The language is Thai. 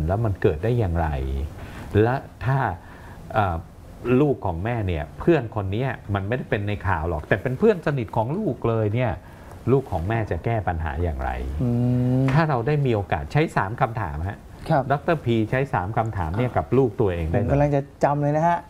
แล้วมันเกิดได้อย่างไรและถ้าลูกของแม่เนี่ยเพื่อนคนนี้มันไม่ได้เป็นในข่าวหรอกแต่เป็นเพื่อนสนิทของลูกเลยเนี่ยลูกของแม่จะแก้ปัญหาอย่างไรถ้าเราได้มีโอกาสใช้3คำถามฮะดร.พีใช้3คำถามเนี่ยกับลูกตัวเองได้ผมกำลังจะจำเลยนะฮะ